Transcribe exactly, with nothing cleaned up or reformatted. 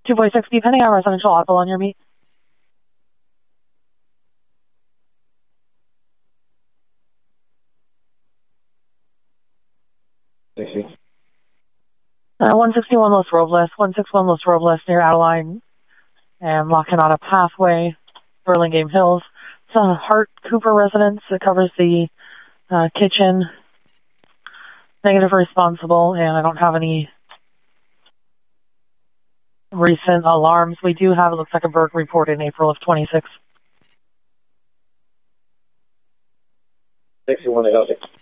two point six, depending on residential auto on your meet. Uh, one sixty-one Los Robles, one sixty-one Los Robles near Adeline and locking on a pathway, Burlingame Hills. It's a Hart Cooper residence. It covers the uh, kitchen. Negative responsible, and I don't have any recent alarms. We do have, it looks like, a Berg report in April of twenty-six. sixty-one eight oh six.